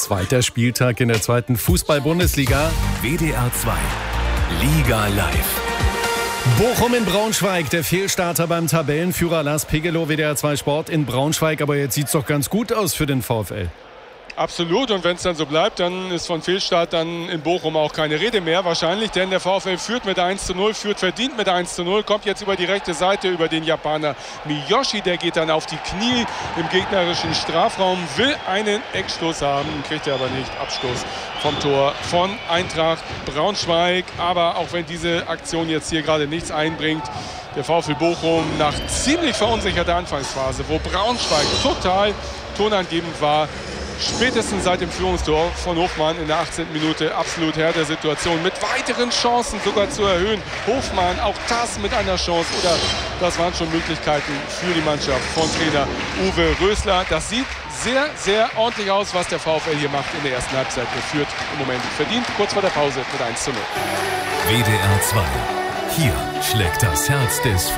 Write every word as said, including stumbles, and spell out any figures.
Zweiter Spieltag in der zweiten Fußball-Bundesliga. W D R zwei Liga live. Bochum in Braunschweig, der Fehlstarter beim Tabellenführer Lars Pegelow, W D R zwei Sport in Braunschweig. Aber jetzt sieht es doch ganz gut aus für den VfL. Absolut, und wenn es dann so bleibt, dann ist von Fehlstart dann in Bochum auch keine Rede mehr wahrscheinlich, denn der VfL führt mit eins zu null, führt verdient mit eins zu null, kommt jetzt über die rechte Seite, über den Japaner Miyoshi, der geht dann auf die Knie im gegnerischen Strafraum, will einen Eckstoß haben, kriegt er aber nicht, Abstoß vom Tor von Eintracht Braunschweig, aber auch wenn diese Aktion jetzt hier gerade nichts einbringt, der VfL Bochum nach ziemlich verunsicherter Anfangsphase, wo Braunschweig total tonangebend war, spätestens seit dem Führungstor von Hofmann in der achtzehnten Minute absolut Herr der Situation, mit weiteren Chancen sogar zu erhöhen. Hofmann, auch das mit einer Chance, oder das waren schon Möglichkeiten für die Mannschaft von Trainer Uwe Rösler. Das sieht sehr, sehr ordentlich aus, was der VfL hier macht in der ersten Halbzeit. Er führt im Moment verdient, kurz vor der Pause mit eins zu null. W D R zwei. Hier schlägt das Herz des